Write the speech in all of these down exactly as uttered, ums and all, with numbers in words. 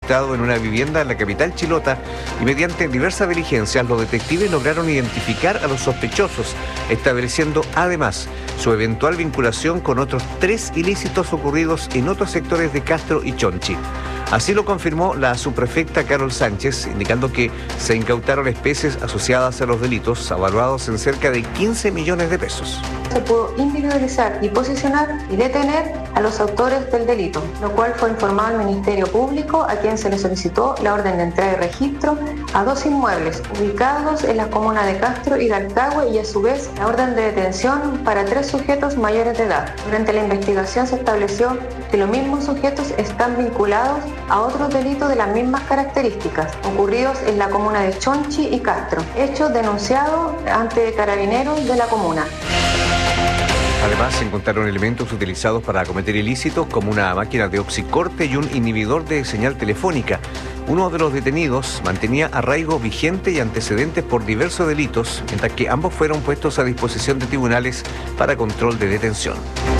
registrado en una vivienda en la capital chilota y mediante diversas diligencias los detectives lograron identificar a los sospechosos, estableciendo además su eventual vinculación con otros tres ilícitos ocurridos en otros sectores de Castro y Chonchi. Así lo confirmó la subprefecta Carol Sánchez, indicando que se incautaron especies asociadas a los delitos, avaluados en cerca de quince millones de pesos. Se pudo individualizar y posicionar y detener a los autores del delito, lo cual fue informado al Ministerio Público, a quien se le solicitó la orden de entrega y registro a dos inmuebles ubicados en la comuna de Castro y de Alcagüe, y a su vez la orden de detención para tres sujetos mayores de edad. Durante la investigación se estableció que los mismos sujetos están vinculados a otros delitos de las mismas características, ocurridos en la comuna de Chonchi y Castro, hechos denunciados ante carabineros de la comuna. Además, se encontraron elementos utilizados para cometer ilícitos como una máquina de oxicorte y un inhibidor de señal telefónica. Uno de los detenidos mantenía arraigo vigente y antecedentes por diversos delitos, mientras que ambos fueron puestos a disposición de tribunales para control de detención.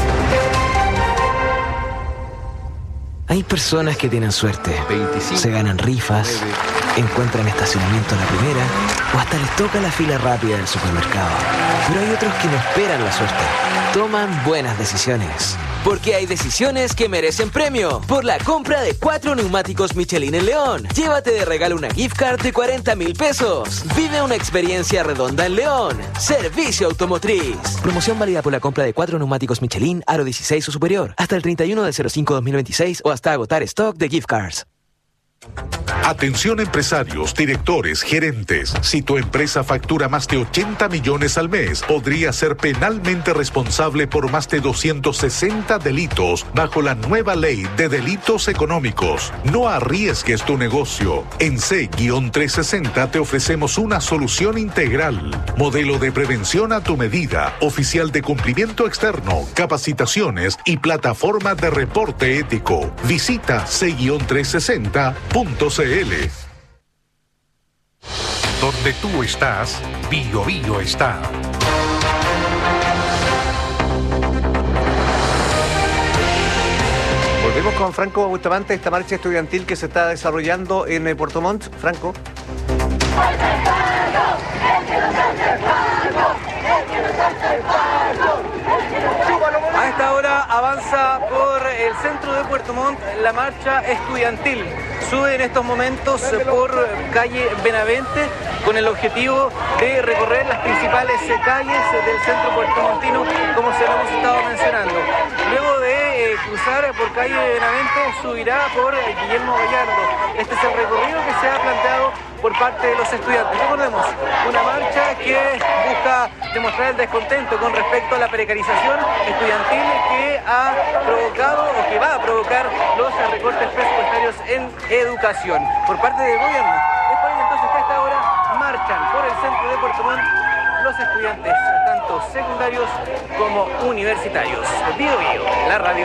Hay personas que tienen suerte, veinticinco, se ganan rifas, nueve, encuentran estacionamiento a la primera o hasta les toca la fila rápida del supermercado. Pero hay otros que no esperan la suerte, toman buenas decisiones. Porque hay decisiones que merecen premio. Por la compra de cuatro neumáticos Michelin en León, llévate de regalo una gift card de cuarenta mil pesos. Vive una experiencia redonda en León. Servicio Automotriz. Promoción válida por la compra de cuatro neumáticos Michelin aro dieciséis o superior hasta el treinta y uno de cero cinco dos mil veintiséis o hasta agotar stock de gift cards. Atención empresarios, directores, gerentes. Si tu empresa factura más de ochenta millones al mes, podría ser penalmente responsable por más de doscientos sesenta delitos bajo la nueva ley de delitos económicos. No arriesgues tu negocio. En C trescientos sesenta te ofrecemos una solución integral. Modelo de prevención a tu medida, oficial de cumplimiento externo, capacitaciones y plataforma de reporte ético. Visita C trescientos sesenta punto c l. Donde tú estás, Bio Bio está. Volvemos con Franco Bustamante, esta marcha estudiantil que se está desarrollando en eh, Puerto Montt. Franco. A esta hora avanza por el centro de Puerto Montt la marcha estudiantil. Sube en estos momentos por calle Benavente con el objetivo de recorrer las principales calles del centro puertomontino, como se lo hemos estado mencionando. Luego de eh, cruzar por calle Benavente, subirá por Guillermo Gallardo. Este es el recorrido que se ha planteado por parte de los estudiantes. Recordemos, una marcha que busca demostrar el descontento con respecto a la precarización estudiantil que ha provocado o que va a provocar los recortes presupuestarios en educación por parte del gobierno. Es por ello entonces que a esta hora marchan por el centro de Puerto Montt los estudiantes, tanto secundarios como universitarios. Bio Bio, la radio.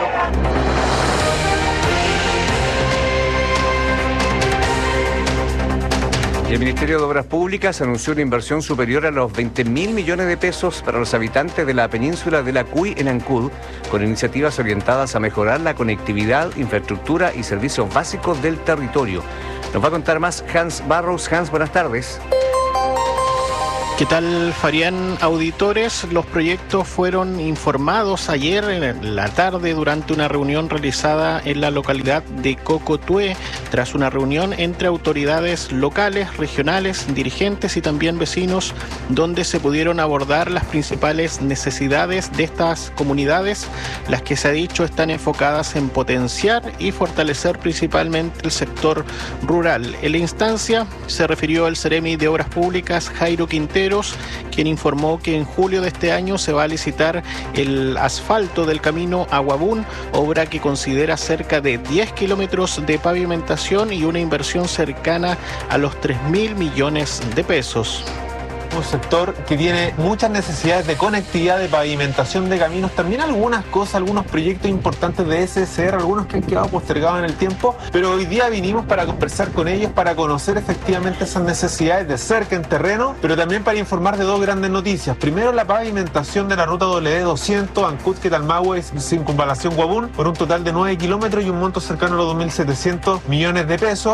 El Ministerio de Obras Públicas anunció una inversión superior a los veinte mil millones de pesos para los habitantes de la península de la Cuy en Ancud, con iniciativas orientadas a mejorar la conectividad, infraestructura y servicios básicos del territorio. Nos va a contar más Hans Barros. Hans, buenas tardes. ¿Qué tal, Farián? Auditores, los proyectos fueron informados ayer en la tarde durante una reunión realizada en la localidad de Cocotué, tras una reunión entre autoridades locales, regionales, dirigentes y también vecinos, donde se pudieron abordar las principales necesidades de estas comunidades, las que se ha dicho están enfocadas en potenciar y fortalecer principalmente el sector rural. En la instancia se refirió el Seremi de Obras Públicas, Jairo Quintero, quien informó que en julio de este año se va a licitar el asfalto del camino Aguabún, obra que considera cerca de diez kilómetros de pavimentación y una inversión cercana a los tres mil millones de pesos. Un sector que tiene muchas necesidades de conectividad, de pavimentación de caminos, también algunas cosas, algunos proyectos importantes de S S R, algunos que han quedado postergados en el tiempo, pero hoy día vinimos para conversar con ellos, para conocer efectivamente esas necesidades de cerca en terreno, pero también para informar de dos grandes noticias. Primero, la pavimentación de la ruta W doscientos, Ancud-Quetalmahue, Circunvalación Guabún, por un total de nueve kilómetros y un monto cercano a los dos mil setecientos millones de pesos.